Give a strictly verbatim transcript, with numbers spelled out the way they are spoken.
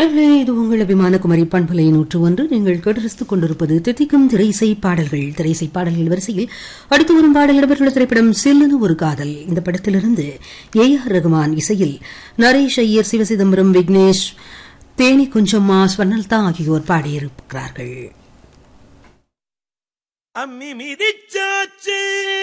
நேர்களே, இது உங்கள் அபிமான குமரி பண்பலை நூற்று ஒன்று. நீங்கள் கேட்டு கொண்டிருப்பது தித்திக்கும் திரைசை பாடல்கள். திரைசை பாடல்கள் வரிசையில் அடுத்து வரும் பாடல் இடம்பெற்றுள்ள திரைப்படம் சில்லுன்னு ஒரு காதல். இந்த படத்திலிருந்து ஏ ஆர் ரகுமான் இசையில் நரேஷ் ஐயர், சிவசிதம்பரம், விக்னேஷ், தேனி குஞ்சம்மா, ஸ்வர்ணல்தா ஆகியோர் பாடியிருக்கிறார்கள். அம்மி மிதிச்சாச்சு